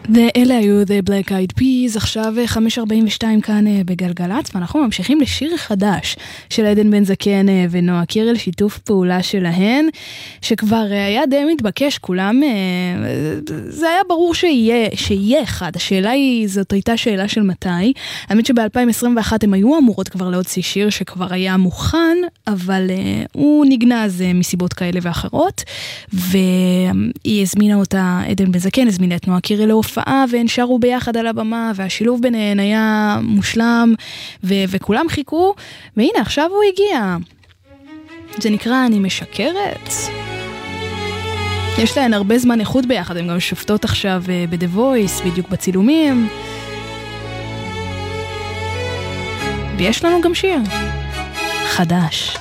ואלה היו The Black Eyed Peas, עכשיו 5:42 כאן בגלגלץ, ואנחנו ממשיכים לשיר חדש של עדן בן זקן ונועה קירל, שיתוף פעולה שלהן, שכבר היה די מתבקש, כולם, זה היה ברור שיהיה אחד, השאלה היא, זאת הייתה שאלה של מתי, האמת שב-2021 הם היו אמורות כבר להוציא שיר שכבר היה מוכן, אבל הוא נגנז מסיבות כאלה ואחרות, והיא הזמינה אותה, עדן בן זקן הזמינה את נועה קירל להופעה, והן שרו ביחד על הבמה, והשילוב ביניהן היה מושלם, וכולם חיכו, והנה עכשיו הוא הגיע. זה נקרא אני משקרת. יש להן הרבה זמן איכות ביחד, הן גם שופטות עכשיו ב-The Voice, בדיוק בצילומים. ויש לנו גם שיר חדש.